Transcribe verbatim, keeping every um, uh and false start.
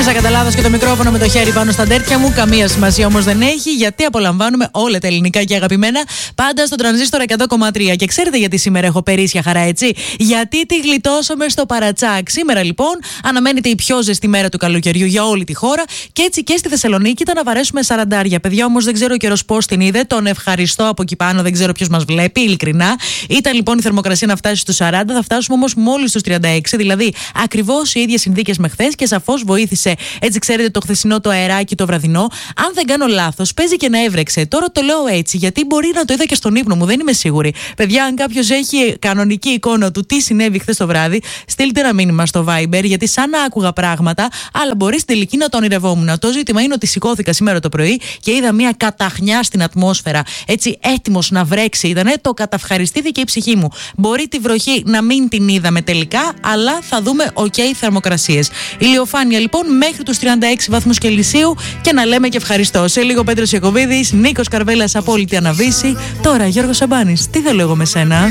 Ξύπνησα κατά λάθος και το μικρόφωνο με το χέρι πάνω στα ντέρτια μου. Καμία σημασία όμως δεν έχει, γιατί απολαμβάνουμε όλα τα ελληνικά και αγαπημένα πάντα στο Τρανζίστορ εκατό κόμμα τρία. Και ξέρετε γιατί σήμερα έχω περίσσια χαρά, έτσι? Γιατί τη γλιτώσαμε στο παρατσάκ. Σήμερα λοιπόν αναμένεται η πιο ζεστή μέρα του καλοκαιριού για όλη τη χώρα και έτσι και στη Θεσσαλονίκη ήταν να βαρέσουμε σαραντάρια. Παιδιά, όμως δεν ξέρω ο καιρός πώς την είδε. Τον ευχαριστώ από εκεί πάνω, δεν ξέρω ποιος μας βλέπει, ειλικρινά. Ήταν λοιπόν η θερμοκρασία να φτάσει στους σαράντα, θα φτάσουμε όμως μόλις στους τριάντα έξι, δηλαδή ακριβώς οι ίδιες συνθήκες με χθες και σαφώς βοήθησε, έτσι ξέρετε, το χθεσινό το αεράκι το βραδινό. Αν δεν κάνω λάθος, παίζει και να έβρεξε. Τώρα το λέω έτσι, γιατί μπορεί να το είδα και στον ύπνο μου, δεν είμαι σίγουρη. Παιδιά, αν κάποιος έχει κανονική εικόνα του τι συνέβη χθες το βράδυ, στείλτε ένα μήνυμα στο Viber, γιατί σαν να άκουγα πράγματα, αλλά μπορεί στην τελική να το ονειρευόμουν. Το ζήτημα είναι ότι σηκώθηκα σήμερα το πρωί και είδα μια καταχνιά στην ατμόσφαιρα. Έτσι, έτοιμος να βρέξει ήτανε, το καταυχαριστήθηκε η ψυχή μου. Μπορεί τη βροχή να μην την είδαμε τελικά, αλλά θα δούμε OK θερμοκρασίες. Ηλιοφάνεια λοιπόν μέχρι τους τριάντα έξι βαθμούς Κελσίου και να λέμε και ευχαριστώ. Σε λίγο Πέτρος Ιακωβίδης, Νίκος Καρβέλας, Απόλυτη Αναβίση. Τώρα Γιώργος Σαμπάνης, τι θέλω εγώ με σένα?